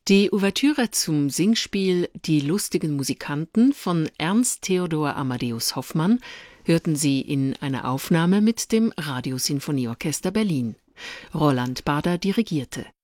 Die Ouvertüre zum Singspiel »Die lustigen Musikanten« von Ernst Theodor Amadeus Hoffmann hörten Sie in einer Aufnahme mit dem Radiosinfonieorchester Berlin. Roland Bader dirigierte